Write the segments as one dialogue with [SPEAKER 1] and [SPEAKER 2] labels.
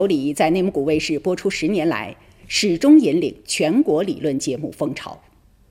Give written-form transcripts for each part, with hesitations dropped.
[SPEAKER 1] 有理在内蒙古卫视播出10年来，始终引领全国理论节目风潮。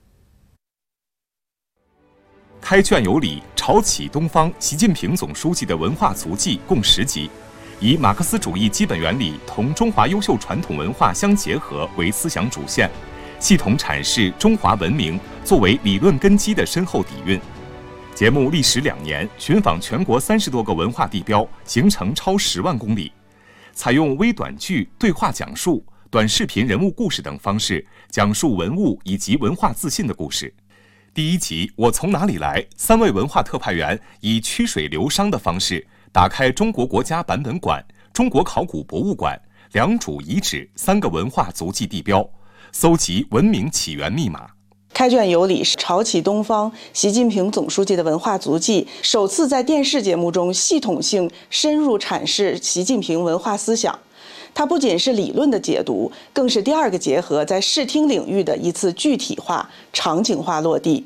[SPEAKER 2] 开卷有理，潮起东方，习近平总书记的文化足迹共10集，以马克思主义基本原理同中华优秀传统文化相结合为思想主线，系统阐释中华文明作为理论根基的深厚底蕴。节目历时2年，寻访全国30多个文化地标，行程超10万公里。采用微短剧、对话讲述、短视频人物故事等方式，讲述文物以及文化自信的故事。第1集《我从哪里来》，3位文化特派员以曲水流觞的方式，打开中国国家版本馆、中国考古博物馆、良渚遗址3个文化足迹地标，搜集文明起源密码。
[SPEAKER 3] 开卷有理，潮起东方，习近平总书记的文化足迹首次在电视节目中系统性深入阐释习近平文化思想。它不仅是理论的解读，更是第2个结合在视听领域的一次具体化、场景化落地。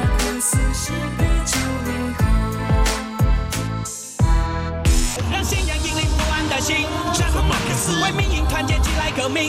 [SPEAKER 4] 让信仰引领不安的心，马克思为民营团结起来革命。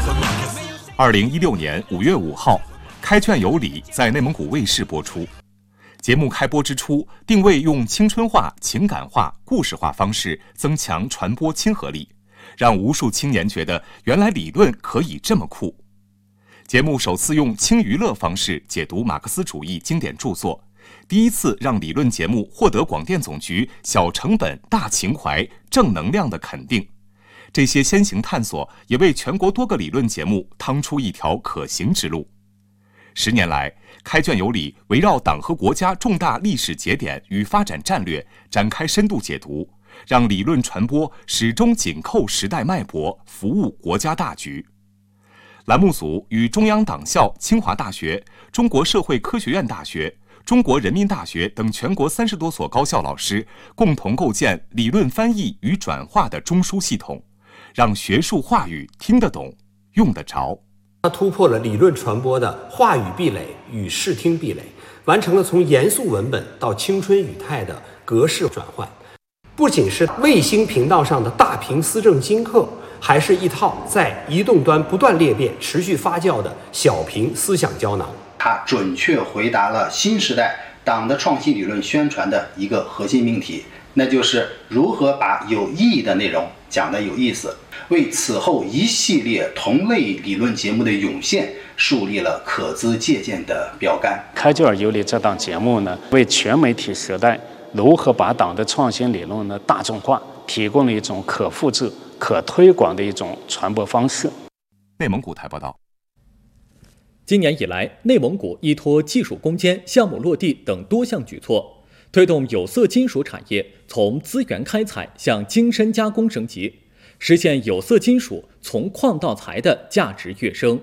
[SPEAKER 2] 2016年5月5号。开卷有理在内蒙古卫视播出。节目开播之初，定位用青春化、情感化、故事化方式增强传播亲和力，让无数青年觉得原来理论可以这么酷。节目首次用轻娱乐方式解读马克思主义经典著作，第1次让理论节目获得广电总局小成本、大情怀、正能量的肯定。这些先行探索也为全国多个理论节目趟出一条可行之路。10年来，开卷有理围绕党和国家重大历史节点与发展战略展开深度解读，让理论传播始终紧扣时代脉搏，服务国家大局。栏目组与中央党校、清华大学、中国社会科学院大学、中国人民大学等全国30多所高校老师共同构建理论翻译与转化的中枢系统，让学术话语听得懂、用得着。
[SPEAKER 5] 它突破了理论传播的话语壁垒与视听壁垒，完成了从严肃文本到青春语态的格式转换。不仅是卫星频道上的大屏思政金课，还是一套在移动端不断裂变、持续发酵的小屏思想胶囊。
[SPEAKER 6] 它准确回答了新时代党的创新理论宣传的一个核心命题，那就是如何把有意义的内容讲得有意思，为此后一系列同类理论节目的涌现树立了可资借鉴的标杆。
[SPEAKER 7] 开卷有理这档节目呢，为全媒体时代如何把党的创新理论呢大众化，提供了一种可复制、可推广的一种传播方式。
[SPEAKER 2] 内蒙古台报道。
[SPEAKER 8] 今年以来，内蒙古依托技术攻坚、项目落地等多项举措，推动有色金属产业从资源开采向精深加工升级，实现有色金属从矿到材的价值跃升。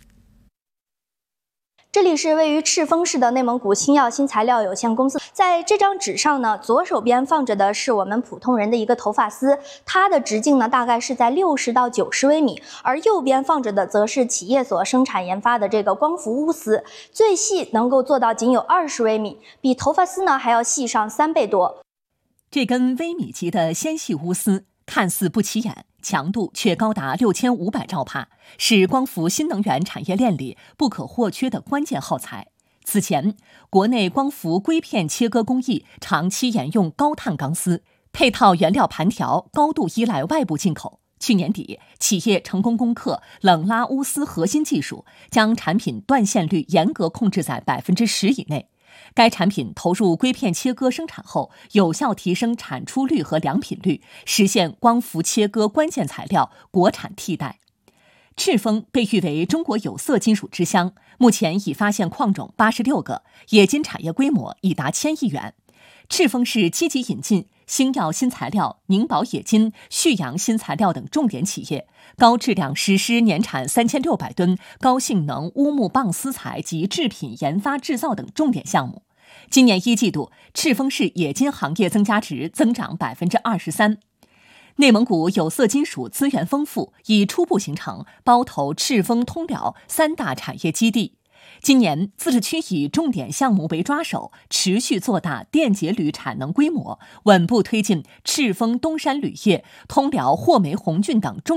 [SPEAKER 9] 这里是位于赤峰市的内蒙古新药新材料有限公司。在这张纸上呢，左手边放着的是我们普通人的一个头发丝，它的直径呢大概是在60到90微米，而右边放着的则是企业所生产研发的这个光伏钨丝，最细能够做到仅有20微米，比头发丝呢还要细上3倍多。
[SPEAKER 10] 这根微米级的纤细钨丝看似不起眼，强度却高达6500兆帕，是光伏新能源产业链里不可或缺的关键耗材。此前，国内光伏硅片切割工艺长期沿用高碳钢丝，配套原料盘条高度依赖外部进口。去年底，企业成功攻克冷拉钨丝核心技术，将产品断线率严格控制在10%以内。该产品投入硅片切割生产后，有效提升产出率和良品率，实现光伏切割关键材料国产替代。赤峰被誉为中国有色金属之乡，目前已发现矿种86个，冶金产业规模已达1000亿元。赤峰市积极引进星耀新材料、宁宝冶金、旭阳新材料等重点企业，高质量实施年产3600吨高性能乌木棒丝材及制品研发制造等重点项目。今年1季度，赤峰市冶金行业增加值增长23%。内蒙古有色金属资源丰富，已初步形成包头、赤峰、通辽3大产业基地。今年，自治区以重点项目为抓手，持续做大电解铝产能规模，稳步推进赤峰东山铝业、通辽霍煤红菌等重